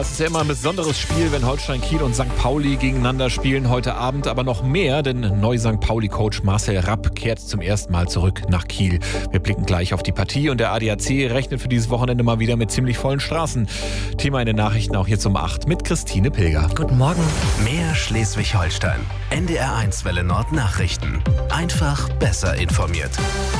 Das ist ja immer ein besonderes Spiel, wenn Holstein Kiel und St. Pauli gegeneinander spielen. Heute Abend aber noch mehr, denn Neu-St. Pauli-Coach Marcel Rapp kehrt zum ersten Mal zurück nach Kiel. Wir blicken gleich auf die Partie und der ADAC rechnet für dieses Wochenende mal wieder mit ziemlich vollen Straßen. Thema in den Nachrichten auch jetzt um 8 mit Christine Pilger. Guten Morgen. Mehr Schleswig-Holstein. NDR1 Welle Nord Nachrichten. Einfach besser informiert.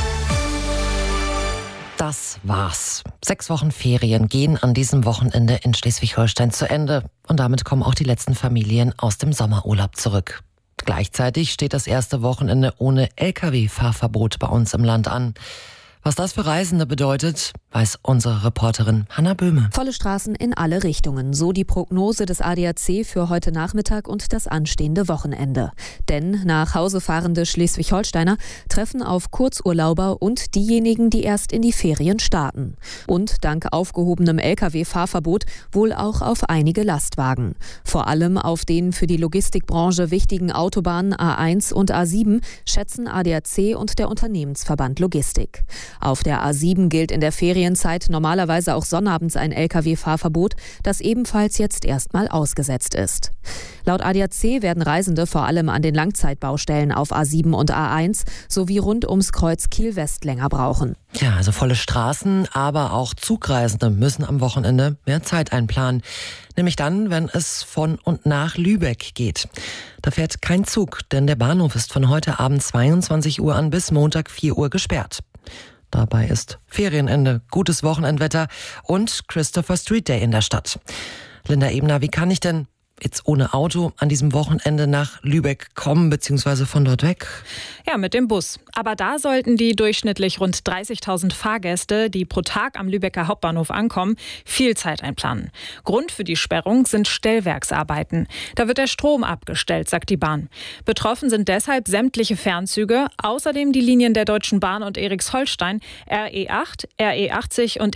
Das war's. 6 Wochen Ferien gehen an diesem Wochenende in Schleswig-Holstein zu Ende. Und damit kommen auch die letzten Familien aus dem Sommerurlaub zurück. Gleichzeitig steht das erste Wochenende ohne Lkw-Fahrverbot bei uns im Land an. Was das für Reisende bedeutet, weiß unsere Reporterin Hanna Böhme. Volle Straßen in alle Richtungen, so die Prognose des ADAC für heute Nachmittag und das anstehende Wochenende. Denn nach Hause fahrende Schleswig-Holsteiner treffen auf Kurzurlauber und diejenigen, die erst in die Ferien starten. Und dank aufgehobenem Lkw-Fahrverbot wohl auch auf einige Lastwagen. Vor allem auf den für die Logistikbranche wichtigen Autobahnen A1 und A7 schätzen ADAC und der Unternehmensverband Logistik. Auf der A7 gilt in der Ferienzeit normalerweise auch sonnabends ein Lkw-Fahrverbot, das ebenfalls jetzt erstmal ausgesetzt ist. Laut ADAC werden Reisende vor allem an den Langzeitbaustellen auf A7 und A1 sowie rund ums Kreuz Kiel-West länger brauchen. Ja, also volle Straßen, aber auch Zugreisende müssen am Wochenende mehr Zeit einplanen. Nämlich dann, wenn es von und nach Lübeck geht. Da fährt kein Zug, denn der Bahnhof ist von heute Abend 22 Uhr an bis Montag 4 Uhr gesperrt. Dabei ist Ferienende, gutes Wochenendwetter und Christopher Street Day in der Stadt. Linda Ebner, wie kann ich denn jetzt ohne Auto an diesem Wochenende nach Lübeck kommen bzw. von dort weg? Ja, mit dem Bus. Aber da sollten die durchschnittlich rund 30.000 Fahrgäste, die pro Tag am Lübecker Hauptbahnhof ankommen, viel Zeit einplanen. Grund für die Sperrung sind Stellwerksarbeiten. Da wird der Strom abgestellt, sagt die Bahn. Betroffen sind deshalb sämtliche Fernzüge, außerdem die Linien der Deutschen Bahn und Erichsholstein, RE8, RE80 und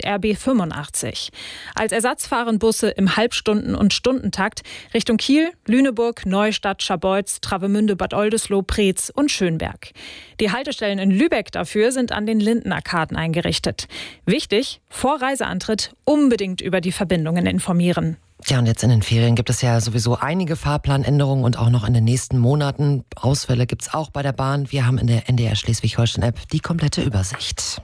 RB85. Als Ersatz fahren Busse im Halbstunden- und Stundentakt Richtung Kiel, Lüneburg, Neustadt, Scharbeutz, Travemünde, Bad Oldesloe, Preetz und Schönberg. Die Haltestellen in Lübeck dafür sind an den Lindenarkaden eingerichtet. Wichtig, vor Reiseantritt unbedingt über die Verbindungen informieren. Ja, und jetzt in den Ferien gibt es ja sowieso einige Fahrplanänderungen und auch noch in den nächsten Monaten. Ausfälle gibt es auch bei der Bahn. Wir haben in der NDR Schleswig-Holstein-App die komplette Übersicht.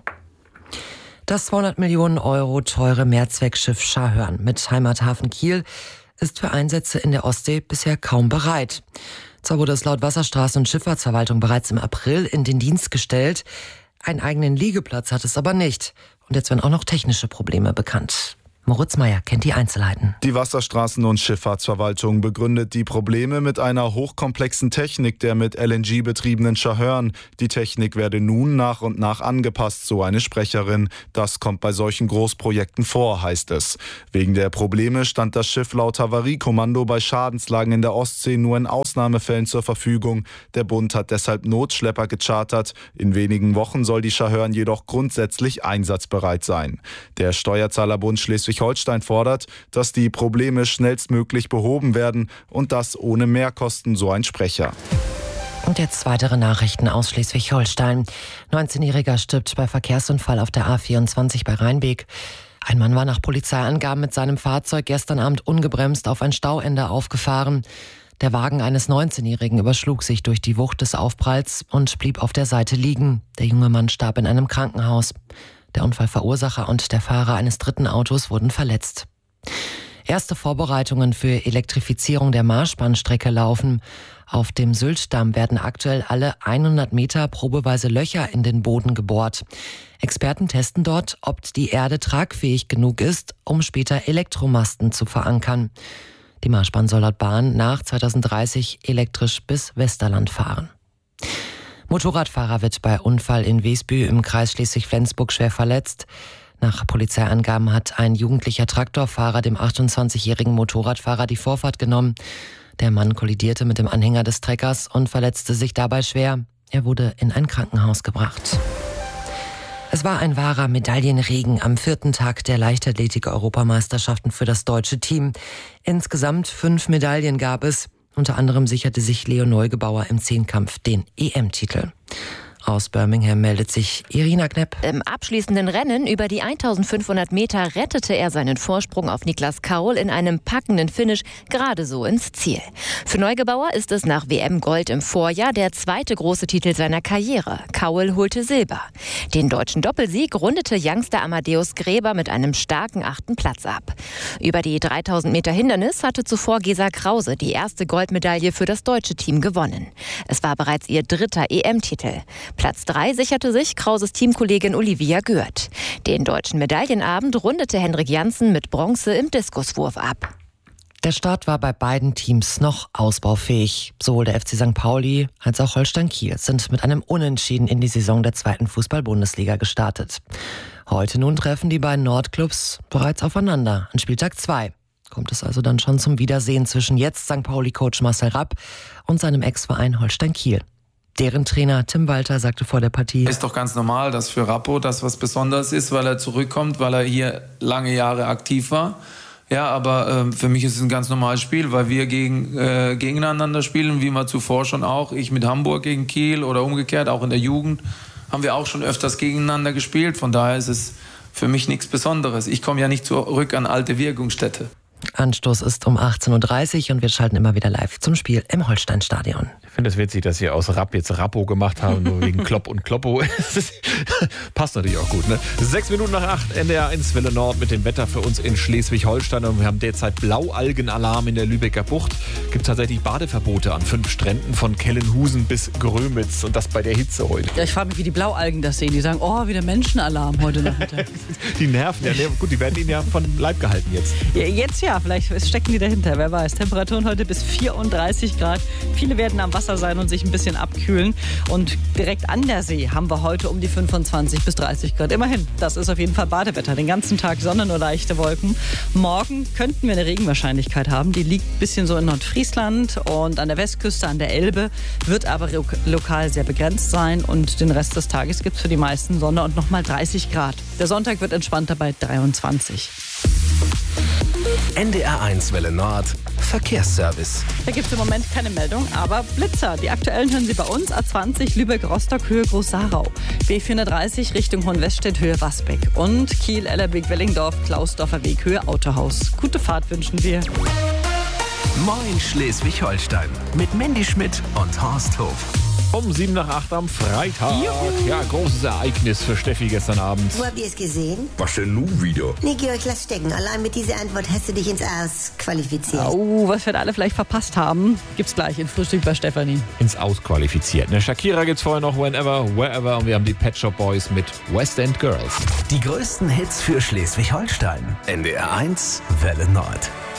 Das 200 Millionen Euro teure Mehrzweckschiff Scharhörn mit Heimathafen Kiel ist für Einsätze in der Ostsee bisher kaum bereit. Zwar wurde es laut Wasserstraßen- und Schifffahrtsverwaltung bereits im April in den Dienst gestellt, einen eigenen Liegeplatz hat es aber nicht. Und jetzt werden auch noch technische Probleme bekannt. Moritz Meyer kennt die Einzelheiten. Die Wasserstraßen- und Schifffahrtsverwaltung begründet die Probleme mit einer hochkomplexen Technik der mit LNG betriebenen Scharhörn. Die Technik werde nun nach und nach angepasst, so eine Sprecherin. Das kommt bei solchen Großprojekten vor, heißt es. Wegen der Probleme stand das Schiff laut Havariekommando bei Schadenslagen in der Ostsee nur in Ausnahmefällen zur Verfügung. Der Bund hat deshalb Notschlepper gechartert. In wenigen Wochen soll die Scharhörn jedoch grundsätzlich einsatzbereit sein. Der Steuerzahlerbund Schleswig-Holstein fordert, dass die Probleme schnellstmöglich behoben werden und das ohne Mehrkosten, so ein Sprecher. Und jetzt weitere Nachrichten aus Schleswig-Holstein. 19-Jähriger stirbt bei Verkehrsunfall auf der A24 bei Rheinbeek. Ein Mann war nach Polizeiangaben mit seinem Fahrzeug gestern Abend ungebremst auf ein Stauende aufgefahren. Der Wagen eines 19-Jährigen überschlug sich durch die Wucht des Aufpralls und blieb auf der Seite liegen. Der junge Mann starb in einem Krankenhaus. Der Unfallverursacher und der Fahrer eines dritten Autos wurden verletzt. Erste Vorbereitungen für Elektrifizierung der Marschbahnstrecke laufen. Auf dem Sylt-Damm werden aktuell alle 100 Meter probeweise Löcher in den Boden gebohrt. Experten testen dort, ob die Erde tragfähig genug ist, um später Elektromasten zu verankern. Die Marschbahn soll laut Bahn nach 2030 elektrisch bis Westerland fahren. Motorradfahrer wird bei Unfall in Wesbü im Kreis Schleswig-Flensburg schwer verletzt. Nach Polizeiangaben hat ein jugendlicher Traktorfahrer dem 28-jährigen Motorradfahrer die Vorfahrt genommen. Der Mann kollidierte mit dem Anhänger des Treckers und verletzte sich dabei schwer. Er wurde in ein Krankenhaus gebracht. Es war ein wahrer Medaillenregen am 4. Tag der Leichtathletik-Europameisterschaften für das deutsche Team. Insgesamt 5 Medaillen gab es. Unter anderem sicherte sich Leo Neugebauer im Zehnkampf den EM-Titel. Aus Birmingham meldet sich Irina Knepp. Im abschließenden Rennen über die 1500 Meter rettete er seinen Vorsprung auf Niklas Kaul in einem packenden Finish gerade so ins Ziel. Für Neugebauer ist es nach WM-Gold im Vorjahr der zweite große Titel seiner Karriere. Kaul holte Silber. Den deutschen Doppelsieg rundete Youngster Amadeus Gräber mit einem starken 8. Platz ab. Über die 3000 Meter Hindernis hatte zuvor Gesa Krause die erste Goldmedaille für das deutsche Team gewonnen. Es war bereits ihr 3. EM-Titel. Platz 3 sicherte sich Krauses Teamkollegin Olivia Gürt. Den deutschen Medaillenabend rundete Henrik Janssen mit Bronze im Diskuswurf ab. Der Start war bei beiden Teams noch ausbaufähig. Sowohl der FC St. Pauli als auch Holstein Kiel sind mit einem Unentschieden in die Saison der 2. Fußball-Bundesliga gestartet. Heute nun treffen die beiden Nordclubs bereits aufeinander. An Spieltag 2 kommt es also dann schon zum Wiedersehen zwischen jetzt St. Pauli-Coach Marcel Rapp und seinem Ex-Verein Holstein Kiel. Deren Trainer Tim Walter sagte vor der Partie: Ist doch ganz normal, dass für Rappo das was Besonderes ist, weil er zurückkommt, weil er hier lange Jahre aktiv war. Ja, aber für mich ist es ein ganz normales Spiel, weil wir gegeneinander spielen, wie wir zuvor schon auch. Ich mit Hamburg gegen Kiel oder umgekehrt, auch in der Jugend haben wir auch schon öfters gegeneinander gespielt. Von daher ist es für mich nichts Besonderes. Ich komme ja nicht zurück an alte Wirkungsstätte. Anstoß ist um 18.30 Uhr und wir schalten immer wieder live zum Spiel im Holsteinstadion. Ich finde es witzig, dass Sie aus Rapp jetzt Rappo gemacht haben, nur wegen Klopp und Kloppo. Passt natürlich auch gut, ne? 6 Minuten nach 8, NDR 1 Welle Nord mit dem Wetter für uns in Schleswig-Holstein. Und wir haben derzeit Blaualgenalarm in der Lübecker Bucht. Es gibt tatsächlich Badeverbote an 5 Stränden von Kellenhusen bis Grömitz. Und das bei der Hitze heute. Ja, ich frage mich, wie die Blaualgen das sehen. Die sagen, oh, wieder Menschenalarm heute Nachmittag. Die nerven, ja, gut, die werden Ihnen ja von Leib gehalten jetzt. Ja, jetzt ja, vielleicht stecken die dahinter, wer weiß. Temperaturen heute bis 34 Grad. Viele werden am Wasser sein und sich ein bisschen abkühlen. Und direkt an der See haben wir heute um die 25 bis 30 Grad. Immerhin, das ist auf jeden Fall Badewetter. Den ganzen Tag Sonne, nur leichte Wolken. Morgen könnten wir eine Regenwahrscheinlichkeit haben. Die liegt ein bisschen so in Nordfriesland und an der Westküste, an der Elbe. Wird aber lokal sehr begrenzt sein. Und den Rest des Tages gibt es für die meisten Sonne und nochmal 30 Grad. Der Sonntag wird entspannter bei 23. NDR 1 Welle Nord Verkehrsservice. Da gibt es im Moment keine Meldung, aber Blitzer. Die aktuellen hören Sie bei uns. A20 Lübeck-Rostock Höhe Groß-Sarau. B430 Richtung Hohenwestedt Höhe Wasbeck. Und Kiel, Ellerbeek-Wellingdorf, Klausdorfer Weg Höhe Autohaus. Gute Fahrt wünschen wir. Moin Schleswig-Holstein mit Mandy Schmidt und Horst Hof. Um 7 nach 8 am Freitag. Juhu. Ja, großes Ereignis für Steffi gestern Abend. Wo habt ihr es gesehen? Was denn nun wieder? Nee, Georg, lass stecken. Allein mit dieser Antwort hast du dich ins Aus qualifiziert. Oh, was wir alle vielleicht verpasst haben, gibt's gleich in Frühstück bei Stefanie. Ins Aus qualifiziert. Ne, Shakira gibt's vorher noch Whenever, Wherever und wir haben die Pet Shop Boys mit West End Girls. Die größten Hits für Schleswig-Holstein. NDR 1 Welle Nord.